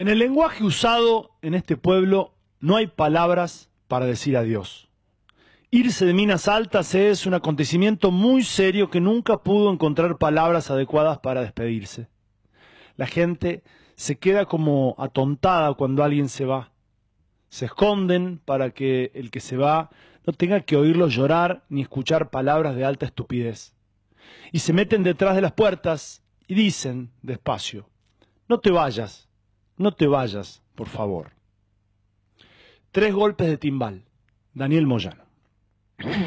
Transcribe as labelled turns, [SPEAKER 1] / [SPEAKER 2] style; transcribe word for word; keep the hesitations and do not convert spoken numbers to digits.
[SPEAKER 1] En el lenguaje usado en este pueblo no hay palabras para decir adiós. Irse de Minas Altas es un acontecimiento muy serio que nunca pudo encontrar palabras adecuadas para despedirse. La gente se queda como atontada cuando alguien se va. Se esconden para que el que se va no tenga que oírlo llorar ni escuchar palabras de alta estupidez. Y se meten detrás de las puertas y dicen despacio: no te vayas, no te vayas, por favor. Tres golpes de timbal. Daniel Moyano.